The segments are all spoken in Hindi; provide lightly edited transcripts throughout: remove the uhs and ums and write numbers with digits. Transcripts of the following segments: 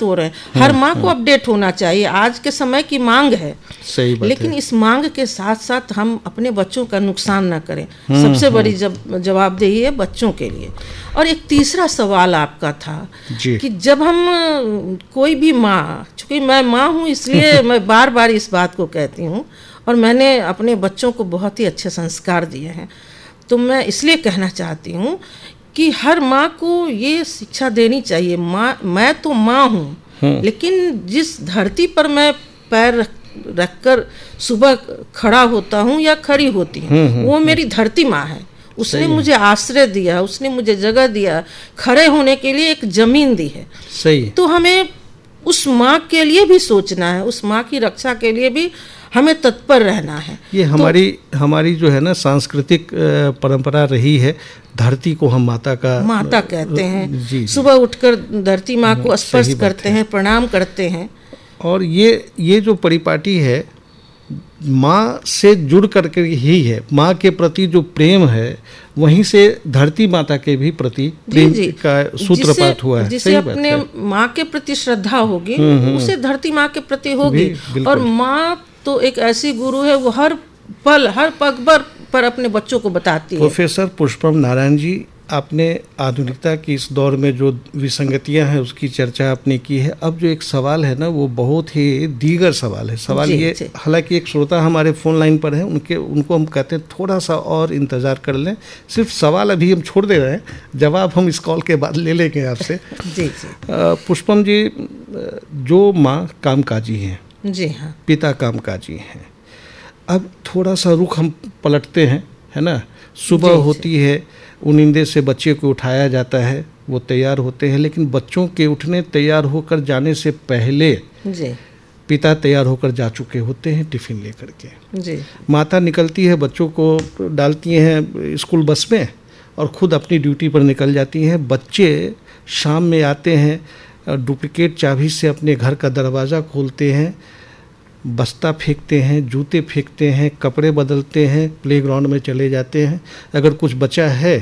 समाप्त हो रहे हैं। हर माँ को अपडेट होना चाहिए, आज के समय की मांग है। सही बात लेकिन है। इस मांग के साथ साथ हम अपने बच्चों का नुकसान ना करें, सबसे बड़ी जवाबदेही है बच्चों के लिए। और एक तीसरा सवाल आपका था कि जब हम कोई भी माँ, चूँकि मैं माँ हूँ इसलिए मैं बार बार इस बात को कहती हूँ, और मैंने अपने बच्चों को बहुत ही अच्छे संस्कार दिए हैं, तो मैं इसलिए कहना चाहती हूँ कि हर माँ को ये शिक्षा देनी चाहिए। मैं तो माँ हूँ, लेकिन जिस धरती पर मैं पैर रखकर सुबह खड़ा होता हूँ या खड़ी होती हूँ, वो मेरी धरती माँ है। उसने मुझे आश्रय दिया, उसने मुझे जगह दिया, खड़े होने के लिए एक जमीन दी है। सही। तो हमें उस माँ के लिए भी सोचना है, उस माँ की रक्षा के लिए भी हमें तत्पर रहना है। ये हमारी जो है ना सांस्कृतिक परंपरा रही है, धरती को हम माता कहते हैं। सुबह उठकर धरती माँ को स्पर्श करते हैं, प्रणाम करते हैं। और ये जो परिपाटी है माँ से जुड़ करके ही है। माँ के प्रति जो प्रेम है वहीं से धरती माता के भी प्रति प्रेम का सूत्रपात हुआ है। जिसे अपने माँ के प्रति श्रद्धा होगी उसे धरती माँ के प्रति होगी। और माँ तो एक ऐसी गुरु है, वो हर पल हर पग पर अपने बच्चों को बताती है। प्रोफेसर पुष्पम नारायण जी, आपने आधुनिकता की इस दौर में जो विसंगतियां हैं उसकी चर्चा आपने की है। अब जो एक सवाल है ना, वो बहुत ही दीगर सवाल है। सवाल ये, हालांकि एक श्रोता हमारे फोन लाइन पर है, उनको हम कहते हैं थोड़ा सा और इंतजार कर लें। सिर्फ सवाल अभी हम छोड़ दे रहे हैं, जवाब हम इस कॉल के बाद ले लेंगे आपसे। जी। पुष्पम जी, जो माँ कामकाजी हैं, जी हाँ, पिता कामकाजी हैं, अब थोड़ा सा रुख हम पलटते हैं, है ना। सुबह होती है, नींदे से बच्चे को उठाया जाता है, वो तैयार होते हैं, लेकिन बच्चों के उठने तैयार होकर जाने से पहले पिता तैयार होकर जा चुके होते हैं टिफिन लेकर के। माता निकलती है, बच्चों को डालती हैं स्कूल बस में और खुद अपनी ड्यूटी पर निकल जाती हैं। बच्चे शाम में आते हैं, डुप्लीकेट चाबी से अपने घर का दरवाज़ा खोलते हैं, बस्ता फेंकते हैं, जूते फेंकते हैं, कपड़े बदलते हैं, प्लेग्राउंड में चले जाते हैं। अगर कुछ बचा है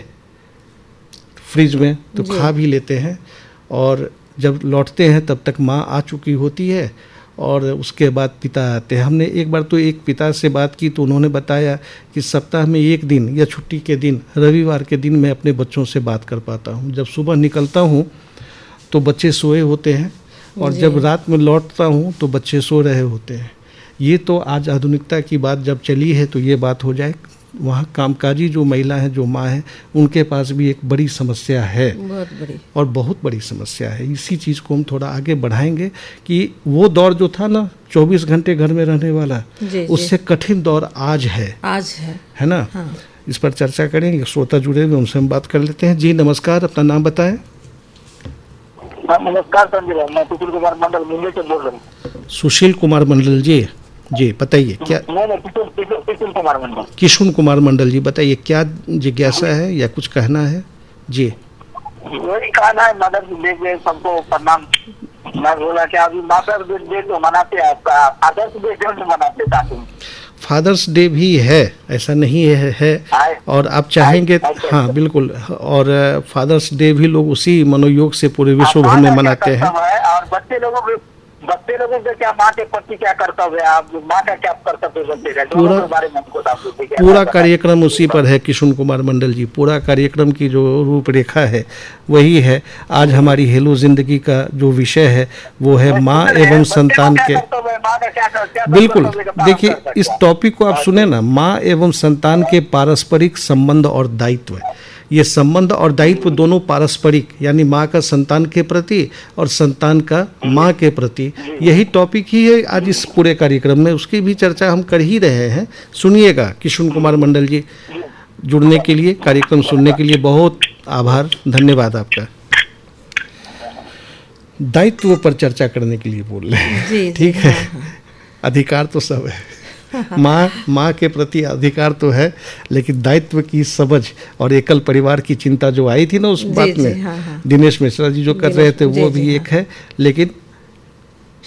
फ्रिज में तो खा भी लेते हैं, और जब लौटते हैं तब तक माँ आ चुकी होती है, और उसके बाद पिता आते हैं। हमने एक बार तो एक पिता से बात की तो उन्होंने बताया कि सप्ताह में एक दिन या छुट्टी के दिन, रविवार के दिन मैं अपने बच्चों से बात कर पाता हूँ। जब सुबह निकलता हूँ तो बच्चे सोए होते हैं, और जब रात में लौटता हूँ तो बच्चे सो रहे होते हैं। ये तो आज आधुनिकता की बात जब चली है तो ये बात हो जाए। वहाँ कामकाजी जो महिला है, जो माँ है, उनके पास भी एक बड़ी समस्या है, बहुत बड़ी समस्या है। इसी चीज़ को हम थोड़ा आगे बढ़ाएंगे कि वो दौर जो था ना 24 घंटे घर में रहने वाला, उससे कठिन दौर आज है ना। हाँ। इस पर चर्चा करेंगे। श्रोता जुड़े हुए, उनसे हम बात कर लेते हैं। जी नमस्कार, अपना नाम बताएं। नमस्कार संजय, मैं सुशील कुमार मंडल मुंबई से बोल रहा हूँ। सुशील कुमार मंडल जी बताइए क्या। किशुन कुमार मंडल। किशुन कुमार मंडल जी, बताइए क्या जिज्ञासा है या कुछ कहना है जी। वही कहना है, मदर डे सबको प्रणाम। मैं बोला कि अभी मदर डे तो मनाते हैं, फादर्स डे क्यों नहीं मनाते? फादर्स डे भी है, ऐसा नहीं है। और आप चाहेंगे, हाँ बिल्कुल, और फादर्स डे भी लोग उसी मनोयोग से पूरे विश्व भर में मनाते हैं। और बच्चे लोगों को क्या माँ के प्रति क्या कर्तव्य है, आप माँ का क्या कर्तव्य बनते हैं, दोनों के बारे में हमको पूरा कार्यक्रम उसी पर है। किशुन कुमार मंडल जी, पूरा कार्यक्रम की जो रूपरेखा है वही है। आज हमारी हेलो जिंदगी का जो विषय है वो है माँ एवं संतान के। बिल्कुल, देखिए इस टॉपिक को आप सुने ना, माँ एवं संतान के पारस्परिक संबंध और दायित्व। ये संबंध और दायित्व दोनों पारस्परिक, यानी माँ का संतान के प्रति और संतान का माँ के प्रति, यही टॉपिक ही है आज इस पूरे कार्यक्रम में। उसकी भी चर्चा हम कर ही रहे हैं। सुनिएगा। किशुन कुमार मंडल जी, जुड़ने के लिए, कार्यक्रम सुनने के लिए बहुत आभार, धन्यवाद आपका। दायित्व पर चर्चा करने के लिए बोल रहे हैं, ठीक है। अधिकार तो सब है, माँ के प्रति अधिकार तो है, लेकिन दायित्व की समझ और एकल परिवार की चिंता जो आई थी ना उस बात में, दिनेश मिश्रा जी जो कर रहे थे वो भी एक है, लेकिन